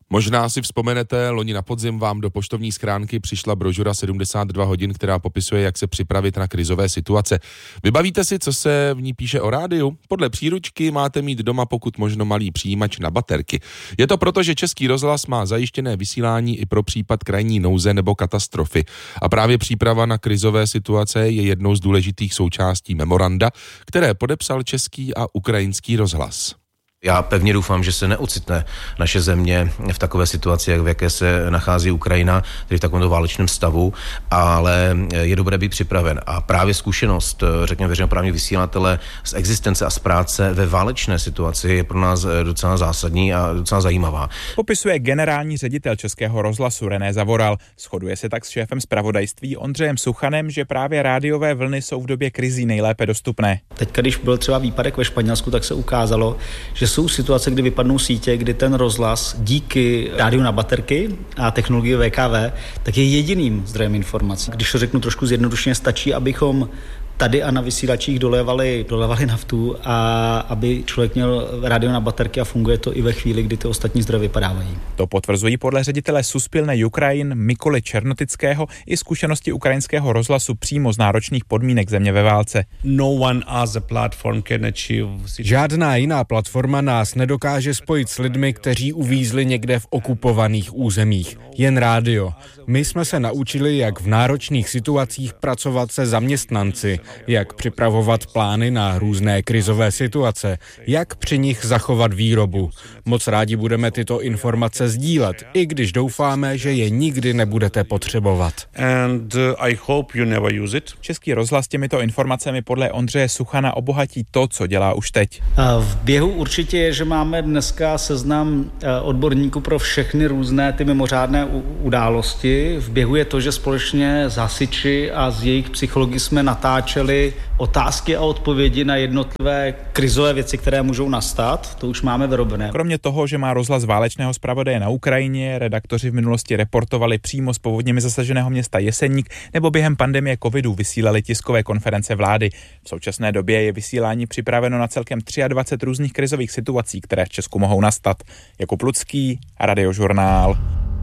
Možná si vzpomenete, loni na podzim vám do poštovní schránky přišla brožura 72 hodin, která popisuje, jak se připravit na krizové situace. Vybavíte si, co se v ní píše o rádiu? Podle příručky máte mít doma pokud možno malý přijímač na baterky. Je to proto, že Český rozhlas má zajištěné vysílání i pro případ krajní nouze nebo katastrofy. A právě příprava na krizové situace je jednou z důležitých součástí memoranda, které podepsal Český a Ukrajinský rozhlas. Já pevně doufám, že se neocitne naše země v takové situaci, v jaké se nachází Ukrajina, tedy v takovémto válečném stavu, ale je dobré být připraven. A právě zkušenost, řekněme, veřejnoprávní vysílatele z existence a z práce ve válečné situaci je pro nás docela zásadní a docela zajímavá. Popisuje generální ředitel Českého rozhlasu René Zavoral. Shoduje se tak s šéfem zpravodajství Ondřejem Suchanem, že právě rádiové vlny jsou v době krizí nejlépe dostupné. Teď, když byl třeba výpadek ve Španělsku, tak se ukázalo, že jsou situace, kdy vypadnou sítě, kdy ten rozhlas díky rádiu na baterky a technologii VKV, tak je jediným zdrojem informací. Když to řeknu trošku zjednodušeně, stačí, abychom tady a na vysílačích dolevali naftu a aby člověk měl rádio na baterky a funguje to i ve chvíli, kdy ty ostatní zdroje vypadávají. To potvrzují podle ředitele Suspilné Ukrajin Mikoly Černotického i zkušenosti ukrajinského rozhlasu přímo z náročných podmínek země ve válce. Žádná jiná platforma nás nedokáže spojit s lidmi, kteří uvízli někde v okupovaných územích. Jen rádio. My jsme se naučili, jak v náročných situacích pracovat se zaměstnanci, jak připravovat plány na různé krizové situace, jak při nich zachovat výrobu. Moc rádi budeme tyto informace sdílet, i když doufáme, že je nikdy nebudete potřebovat. Český rozhlas těmito informacemi podle Ondřeje Suchana obohatí to, co dělá už teď. V běhu určitě je, že máme dneska seznam odborníků pro všechny různé ty mimořádné události. V běhu je to, že společně s hasiči a s jejich psychologi jsme natáčeli otázky a odpovědi na jednotlivé krizové věci, které můžou nastat. To už máme vyrobené. Kromě toho, že má rozhlas válečného zpravodaje na Ukrajině, redaktoři v minulosti reportovali přímo z povodněmi zasaženého města Jeseník nebo během pandemie covidu vysílali tiskové konference vlády. V současné době je vysílání připraveno na celkem 23 různých krizových situací, které v Česku mohou nastat. Jakub Lucký, Radiožurnál.